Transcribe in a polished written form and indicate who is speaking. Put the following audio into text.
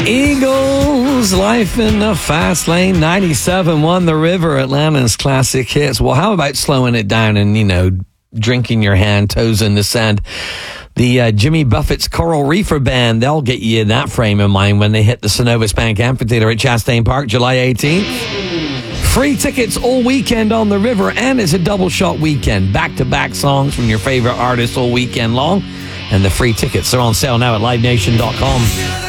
Speaker 1: Eagles, Life in the Fast Lane, 97.1 The River, Atlanta's classic hits. Well, how about slowing it down and, drinking your hand, toes in the sand? The Jimmy Buffett's Coral Reefer Band, they'll get you in that frame of mind when they hit the Synovus Bank Amphitheater at Chastain Park, July 18th. Free tickets all weekend on the river, and it's a double shot weekend. Back-to-back songs from your favorite artists all weekend long. And the free tickets are on sale now at livenation.com.